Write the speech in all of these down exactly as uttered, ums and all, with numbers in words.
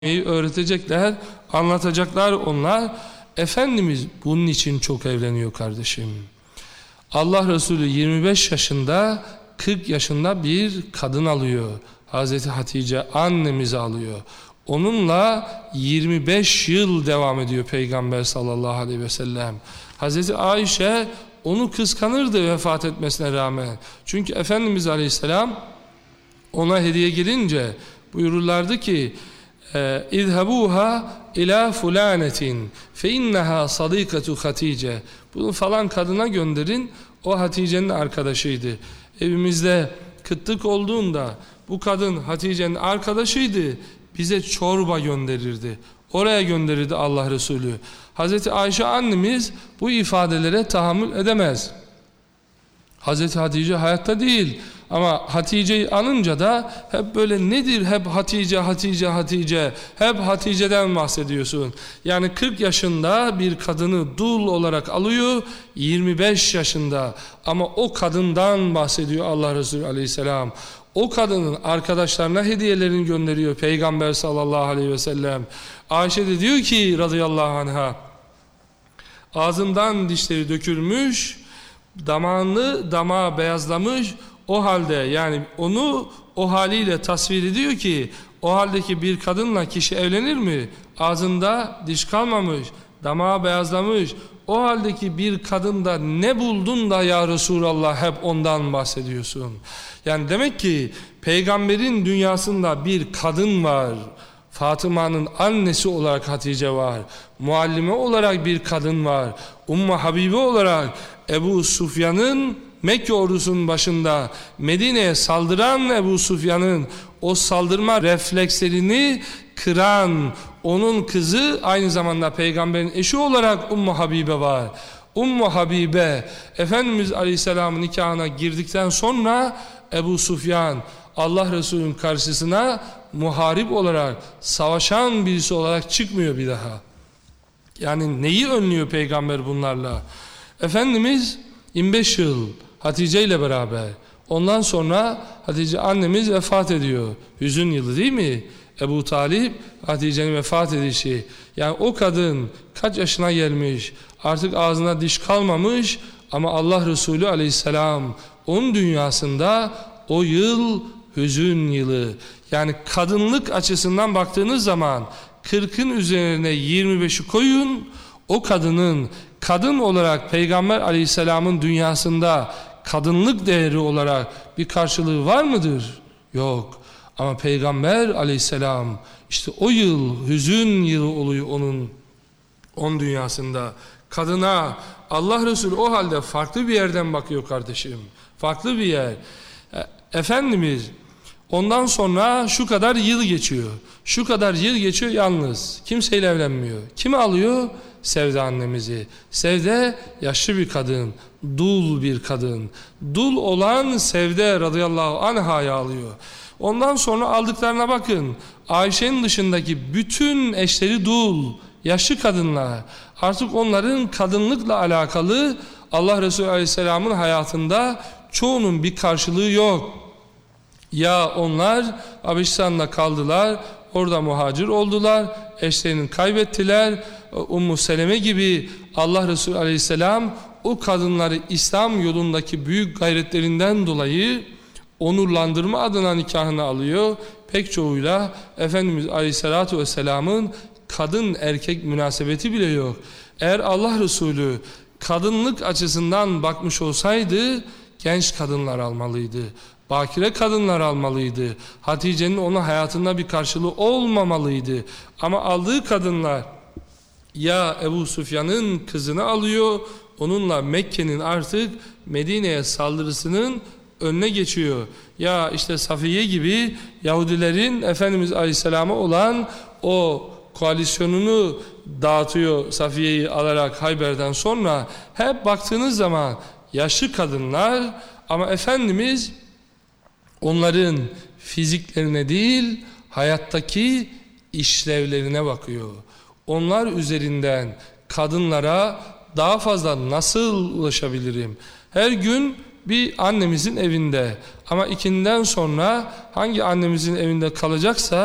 öğretecekler, anlatacaklar onlar. Efendimiz bunun için çok evleniyor kardeşim. Allah Resulü yirmi beş yaşında, kırk yaşında bir kadın alıyor. Hazreti Hatice annemizi alıyor. Onunla yirmi beş yıl devam ediyor Peygamber sallallahu aleyhi ve sellem. Hazreti Ayşe onu kıskanırdı vefat etmesine rağmen. Çünkü Efendimiz aleyhisselam ona hediye gelince buyururlardı ki İzhabuha ila fulanetin fe inneha sadikatu Hatice. Bunu falan kadına gönderin, o Hatice'nin arkadaşıydı. Evimizde kıtlık olduğunda bu kadın Hatice'nin arkadaşıydı, bize çorba gönderirdi. Oraya gönderirdi Allah Resulü. Hazreti Ayşe annemiz bu ifadelere tahammül edemez. Hazreti Hatice hayatta değil. Ama Hatice'yi anınca da hep böyle nedir hep Hatice, Hatice, Hatice, hep Hatice'den bahsediyorsun. Yani kırk yaşında bir kadını dul olarak alıyor, yirmi beş yaşında. Ama o kadından bahsediyor Allah Resulü aleyhisselam. O kadının arkadaşlarına hediyelerini gönderiyor Peygamber sallallahu aleyhi ve sellem. Ayşe de diyor ki radıyallahu anha, ağzından dişleri dökülmüş, damağını damağı beyazlamış. O halde yani onu o haliyle tasvir ediyor ki o haldeki bir kadınla kişi evlenir mi? Ağzında diş kalmamış, damağı beyazlamış. O haldeki bir kadında ne buldun da ya Resulallah hep ondan bahsediyorsun. Yani demek ki peygamberin dünyasında bir kadın var. Fatıma'nın annesi olarak Hatice var. Muallime olarak bir kadın var. Ummu Habibe olarak Ebu Sufyan'ın Mekke ordusunun başında Medine'ye saldıran Ebu Sufyan'ın o saldırma reflekslerini kıran onun kızı aynı zamanda peygamberin eşi olarak Ummu Habibe var. Ummu Habibe Efendimiz Aleyhisselam'ın nikahına girdikten sonra Ebu Sufyan Allah Resulü'nün karşısına muharip olarak savaşan birisi olarak çıkmıyor bir daha. Yani neyi önlüyor peygamber bunlarla? Efendimiz yirmi beş yıl Hatice ile beraber. Ondan sonra Hatice annemiz vefat ediyor. Hüzün yılı değil mi? Ebu Talip Hatice'nin vefat edişi. Yani o kadın kaç yaşına gelmiş, artık ağzına diş kalmamış ama Allah Resulü aleyhisselam onun dünyasında o yıl hüzün yılı. Yani kadınlık açısından baktığınız zaman kırkın üzerine yirmi beşi koyun, o kadının kadın olarak Peygamber aleyhisselamın dünyasında kadınlık değeri olarak bir karşılığı var mıdır? Yok. Ama Peygamber aleyhisselam işte o yıl hüzün yılı oluyor onun on dünyasında. Kadına Allah Resulü o halde farklı bir yerden bakıyor kardeşim. Farklı bir yer. Efendimiz ondan sonra şu kadar yıl geçiyor. Şu kadar yıl geçiyor yalnız. Kimseyle evlenmiyor. Kimi alıyor? Sevde annemizi. Sevde yaşlı bir kadın, dul bir kadın. Dul olan Sevde radıyallahu anha'yı alıyor. Ondan sonra aldıklarına bakın. Ayşe'nin dışındaki bütün eşleri dul, yaşlı kadınlar. Artık onların kadınlıkla alakalı Allah Resulü aleyhisselamın hayatında çoğunun bir karşılığı yok. Ya onlar Habeşistan'da kaldılar, orada muhacir oldular, eşlerini kaybettiler. Ummu Seleme gibi Allah Resulü aleyhisselam o kadınları İslam yolundaki büyük gayretlerinden dolayı onurlandırma adına nikahını alıyor. Pek çoğuyla Efendimiz aleyhissalatu vesselamın kadın erkek münasebeti bile yok. Eğer Allah Resulü kadınlık açısından bakmış olsaydı genç kadınlar almalıydı. Bakire kadınlar almalıydı. Hatice'nin onun hayatında bir karşılığı olmamalıydı. Ama aldığı kadınlar ya Ebu Sufyan'ın kızını alıyor, onunla Mekke'nin artık Medine'ye saldırısının önüne geçiyor. Ya işte Safiye gibi Yahudilerin Efendimiz Aleyhisselam'a olan o koalisyonunu dağıtıyor Safiye'yi alarak Hayber'den sonra. Hep baktığınız zaman yaşlı kadınlar ama Efendimiz onların fiziklerine değil hayattaki işlevlerine bakıyor. Onlar üzerinden kadınlara daha fazla nasıl ulaşabilirim? Her gün bir annemizin evinde ama ikinden sonra hangi annemizin evinde kalacaksa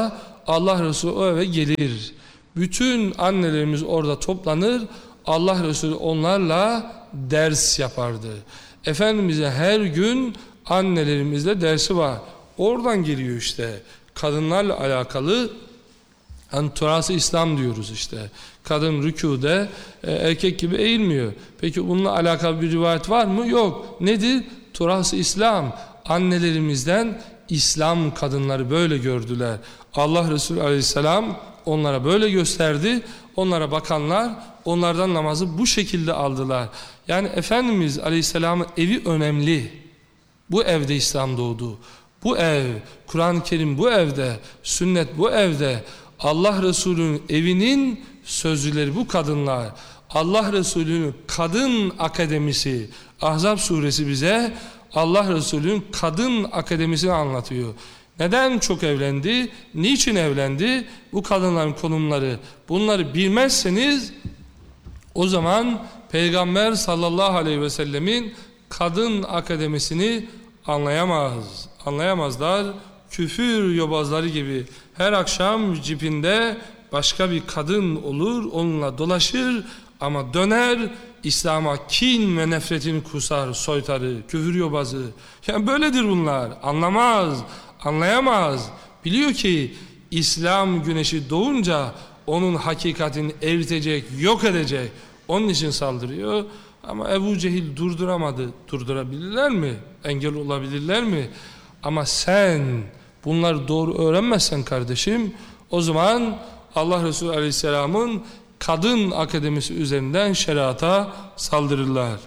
Allah Resulü o eve gelir. Bütün annelerimiz orada toplanır. Allah Resulü onlarla ders yapardı. Efendimiz'e her gün annelerimizle dersi var. Oradan geliyor işte. Kadınlarla alakalı hani turası İslam diyoruz işte. Kadın rükûde e, erkek gibi eğilmiyor. Peki bununla alakalı bir rivayet var mı? Yok. Nedir? Turası İslam. Annelerimizden İslam kadınları böyle gördüler. Allah Resulü Aleyhisselam onlara böyle gösterdi. Onlara bakanlar onlardan namazı bu şekilde aldılar. Yani Efendimiz Aleyhisselam'ın evi önemli. Bu evde İslam doğdu. Bu ev, Kur'an-ı Kerim bu evde, sünnet bu evde. Allah Resulü'nün evinin sözcüleri bu kadınlar. Allah Resulü'nün kadın akademisi, Ahzab suresi bize Allah Resulü'nün kadın akademisini anlatıyor. Neden çok evlendi? Niçin evlendi? Bu kadınların konumları. Bunları bilmezseniz o zaman Peygamber sallallahu aleyhi ve sellemin kadın akademisini anlayamaz. Anlayamazlar. Küfür yobazları gibi her akşam cipinde başka bir kadın olur, onunla dolaşır ama döner İslam'a kin ve nefretini kusar, soytarı, küfür yobazı. Yani böyledir bunlar. Anlamaz, anlayamaz. Biliyor ki İslam güneşi doğunca onun hakikatini eritecek, yok edecek. Onun için saldırıyor. Ama Ebu Cehil durduramadı. Durdurabilirler mi? Engel olabilirler mi? Ama sen bunları doğru öğrenmezsen kardeşim, o zaman Allah Resulü Aleyhisselam'ın kadın akademisi üzerinden şeriata saldırırlar.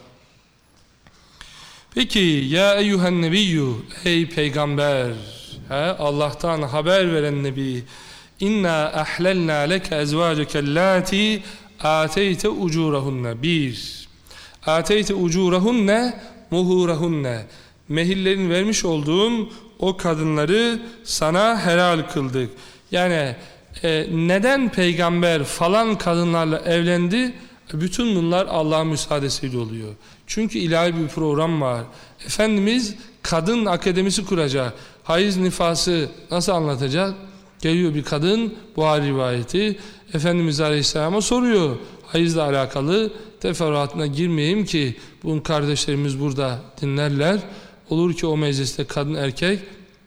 Peki ya eyyühen nebiyyü, ey peygamber, he, Allah'tan haber veren nebi, inna ahlelna leke ezvacekellati ateyte ucurahunne. Bir, ateyte ucurahunne muhurahunne, mehillerini vermiş olduğun o kadınları sana helal kıldık. Yani e, neden peygamber falan kadınlarla evlendi? Bütün bunlar Allah'ın müsaadesiyle oluyor. Çünkü ilahi bir program var. Efendimiz kadın akademisi kuracak. Hayız nifası nasıl anlatacak? Geliyor bir kadın, Buhari rivayeti, Efendimiz Aleyhisselam'a soruyor. Hayızla alakalı teferruatına girmeyeyim ki bunun kardeşlerimiz burada dinlerler. Olur ki o mecliste kadın erkek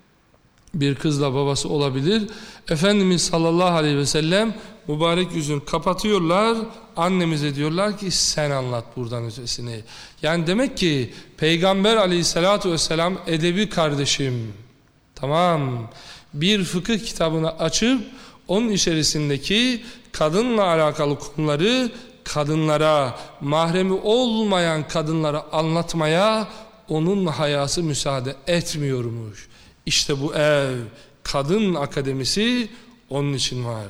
bir kızla babası olabilir. Efendimiz sallallahu aleyhi ve sellem mübarek yüzünü kapatıyorlar. Annemize diyorlar ki sen anlat buradan ötesini. Yani demek ki Peygamber aleyhissalatu vesselam edebi kardeşim. Tamam. Bir fıkıh kitabını açıp onun içerisindeki kadınla alakalı konuları kadınlara, mahremi olmayan kadınlara anlatmaya onun hayası müsaade etmiyormuş. İşte bu ev, kadın akademisi onun için var.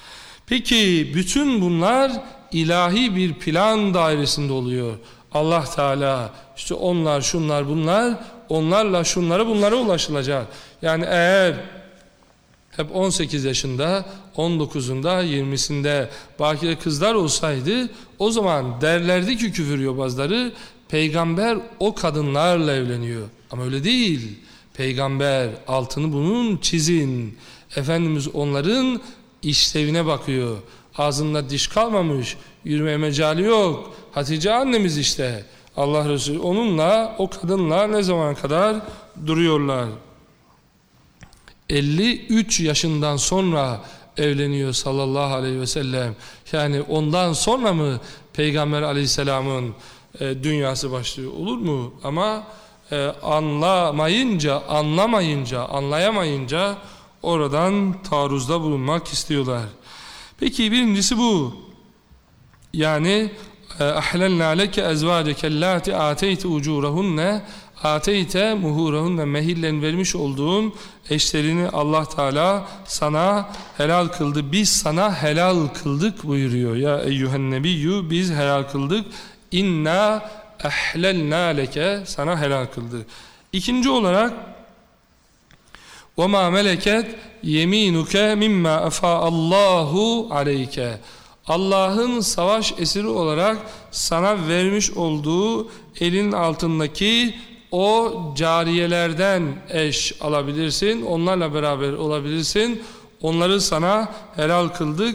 Peki bütün bunlar ilahi bir plan dairesinde oluyor. Allah Teala işte onlar, şunlar, bunlar, onlarla şunlara, bunlara ulaşılacak. Yani eğer hep on sekiz yaşında, on dokuzunda, yirmisinde bakire kızlar olsaydı o zaman derlerdi ki küfür yobazları, peygamber o kadınlarla evleniyor. Ama öyle değil. Peygamber, altını bunun çizin. Efendimiz onların işlevine bakıyor. Ağzında diş kalmamış, yürüme mecali yok. Hatice annemiz işte. Allah Resulü onunla, o kadınla ne zamana kadar duruyorlar? elli üç yaşından sonra evleniyor sallallahu aleyhi ve sellem. Yani ondan sonra mı Peygamber aleyhisselamın e, dünyası başlıyor? Olur mu? Ama e, anlamayınca, anlamayınca, anlayamayınca oradan taarruzda bulunmak istiyorlar. Peki birincisi bu. Yani ahlalna leke ezvacekellati ateyte ucurahunne, ateyte muhurahunne, mehillen vermiş olduğun eşlerini Allah Teala sana helal kıldı. Biz sana helal kıldık buyuruyor. Ya eyyühen nebiyyü, biz helal kıldık. İnna ahlalna leke, sana helal kıldık. İkinci olarak وَمَا مَلَكَتْ يَمِينُكَ مِمَّا أَفَاءَ اللّٰهُ عَلَيْكَ. Allah'ın savaş esiri olarak sana vermiş olduğu elin altındaki o cariyelerden eş alabilirsin, onlarla beraber olabilirsin. onları sana helal kıldık.